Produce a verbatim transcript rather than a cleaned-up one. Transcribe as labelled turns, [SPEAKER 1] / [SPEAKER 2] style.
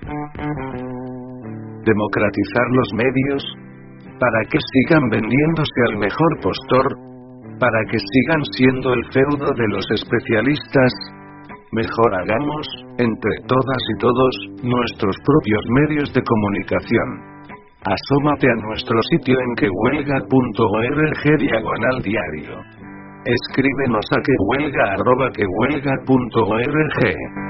[SPEAKER 1] Democratizar los medios, para que sigan vendiéndose al mejor postor, para que sigan siendo el feudo de los especialistas. Mejor hagamos, entre todas y todos, nuestros propios medios de comunicación. Asómate a nuestro sitio en quehuelga.org diagonal diario. Escríbenos a quehuelga arroba quehuelga punto org.